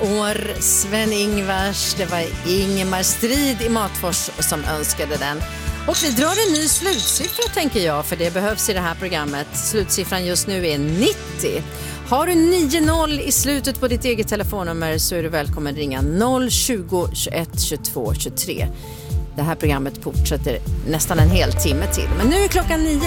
år, Sven-Ingvars. Det var Ingemar Strid i Matfors som önskade den. Och vi drar en ny slutsiffra, tänker jag, för det behövs i det här programmet. Slutsiffran just nu är 90. Har du 9-0 i slutet på ditt eget telefonnummer så är du välkommen ringa 020 21 22 23. Det här programmet fortsätter nästan en hel timme till, men nu är klockan 9.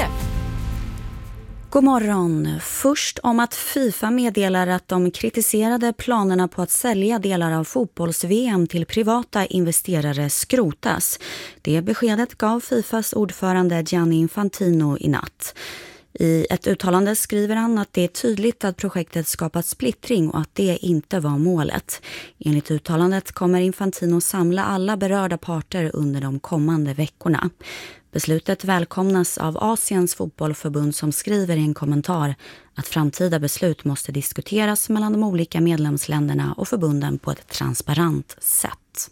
God morgon. Först om att FIFA meddelar att de kritiserade planerna på att sälja delar av fotbolls-VM till privata investerare skrotas. Det beskedet gav FIFAs ordförande Gianni Infantino i natt. I ett uttalande skriver han att det är tydligt att projektet skapat splittring och att det inte var målet. Enligt uttalandet kommer Infantino samla alla berörda parter under de kommande veckorna. Beslutet välkomnas av Asiens fotbollförbund som skriver i en kommentar att framtida beslut måste diskuteras mellan de olika medlemsländerna och förbunden på ett transparent sätt.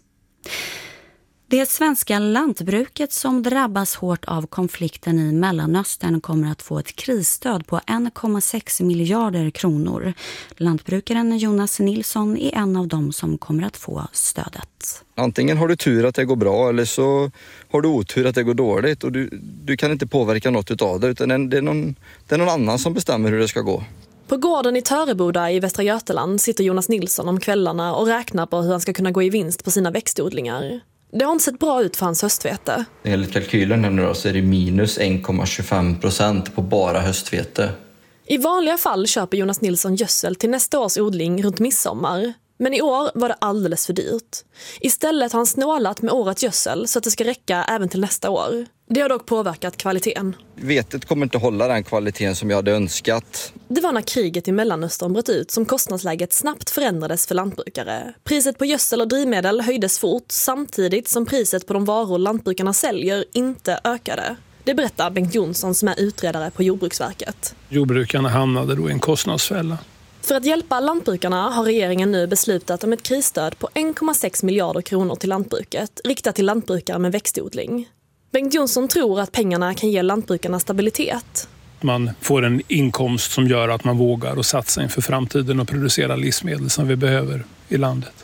Det svenska lantbruket som drabbas hårt av konflikten i Mellanöstern kommer att få ett krisstöd på 1,6 miljarder kronor. Lantbrukaren Jonas Nilsson är en av dem som kommer att få stödet. Antingen har du tur att det går bra eller så har du otur att det går dåligt och du kan inte påverka något utav det, utan det är någon annan som bestämmer hur det ska gå. På gården i Töreboda i Västra Götaland sitter Jonas Nilsson om kvällarna och räknar på hur han ska kunna gå i vinst på sina växtodlingar. Det har inte sett bra ut för hans höstvete. Enligt kalkylen nu då, så är det minus 1,25% på bara höstvete. I vanliga fall köper Jonas Nilsson gödsel till nästa års odling runt midsommar. Men i år var det alldeles för dyrt. Istället har han snålat med årets gödsel så att det ska räcka även till nästa år. Det har dock påverkat kvaliteten. Vetet kommer inte hålla den kvaliteten som jag hade önskat. Det var när kriget i Mellanöstern bröt ut som kostnadsläget snabbt förändrades för lantbrukare. Priset på gödsel och drivmedel höjdes fort samtidigt som priset på de varor lantbrukarna säljer inte ökade. Det berättar Bengt Jonsson som är utredare på Jordbruksverket. Jordbrukarna hamnade då i en kostnadsfälla. För att hjälpa lantbrukarna har regeringen nu beslutat om ett krisstöd på 1,6 miljarder kronor till lantbruket, riktat till lantbrukare med växtodling. Bengt Jonsson tror att pengarna kan ge lantbrukarna stabilitet. Man får en inkomst som gör att man vågar och satsa inför framtiden och producera livsmedel som vi behöver i landet.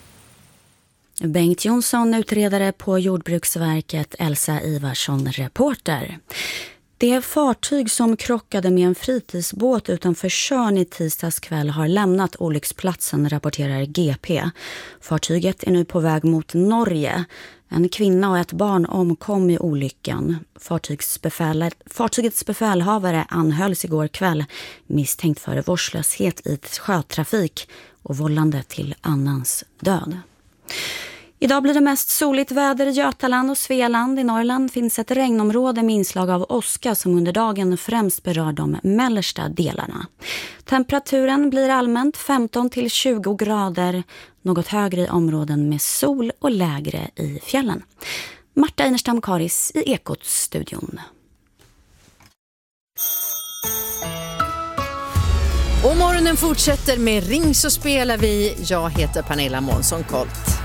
Bengt Jonsson, utredare på Jordbruksverket, Elsa Ivarsson, reporter. Det fartyg som krockade med en fritidsbåt utanför Tjörn i tisdags kväll har lämnat olycksplatsen, rapporterar GP. Fartyget är nu på väg mot Norge. En kvinna och ett barn omkom i olyckan. Fartygets befälhavare anhölls igår kväll misstänkt för vårdslöshet i sjötrafik och vållande till annans död. Idag blir det mest soligt väder i Götaland och Svealand. I Norrland finns ett regnområde med inslag av åska som under dagen främst berör de mellersta delarna. Temperaturen blir allmänt 15-20 grader, något högre i områden med sol och lägre i fjällen. Marta Einerstam-Karis i Ekot-studion. Och morgonen fortsätter med Ring så spelar vi. Jag heter Pernilla Månsson-Kolt.